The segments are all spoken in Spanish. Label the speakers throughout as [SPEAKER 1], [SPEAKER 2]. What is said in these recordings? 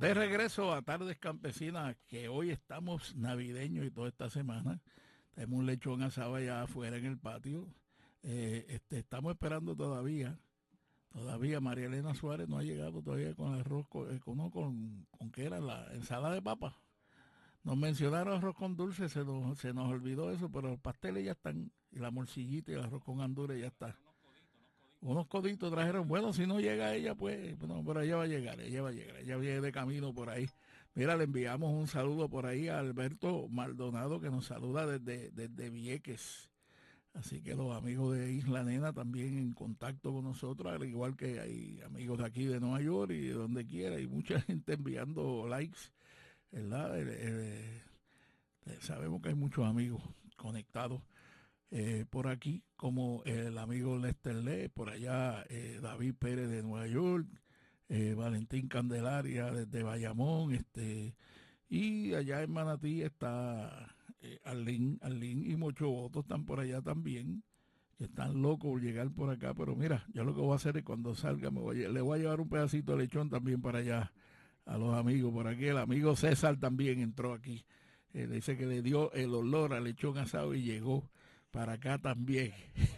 [SPEAKER 1] De regreso a Tardes Campesinas, que hoy estamos navideños y toda esta semana. Tenemos un lechón asado allá afuera en el patio. Estamos esperando todavía. Todavía María Elena Suárez no ha llegado todavía con el arroz, con ¿qué era? La ensalada de papa. Nos mencionaron arroz con dulce, se nos olvidó eso, pero los pasteles ya están. Y la morcillita y el arroz con andures ya está. Unos coditos trajeron. Bueno, si no llega ella, pues, no, pero ella va a llegar, ella va a llegar. Ella viene de camino por ahí. Mira, le enviamos un saludo por ahí a Alberto Maldonado, que nos saluda desde Vieques. Así que los amigos de Isla Nena también en contacto con nosotros, al igual que hay amigos de aquí de Nueva York y de donde quiera, y mucha gente enviando likes, ¿verdad? Sabemos que hay muchos amigos conectados por aquí, como el amigo Lester Lee, por allá David Pérez de Nueva York, Valentín Candelaria desde Bayamón, y allá en Manatí está Arlín y Mocho Voto están por allá también, que están locos por llegar por acá, pero mira, yo lo que voy a hacer es cuando salga, le voy a llevar un pedacito de lechón también para allá a los amigos por aquí. El amigo César también entró aquí. Dice que le dio el olor al lechón asado y llegó para acá también.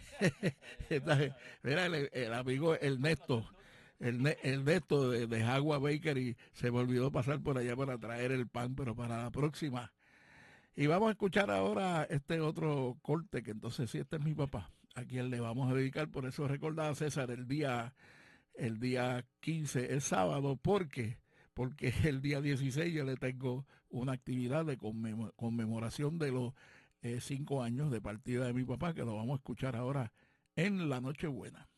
[SPEAKER 1] Mira, el amigo Ernesto, Ernesto de Jagua Bakery se me olvidó pasar por allá para traer el pan, pero para la próxima. Y vamos a escuchar ahora este otro corte, que entonces sí, este es mi papá, a quien le vamos a dedicar. Por eso recordaba César el día 15 el sábado, porque el día 16 yo le tengo una actividad de conmemoración de los 5 años de partida de mi papá, que lo vamos a escuchar ahora en la Nochebuena.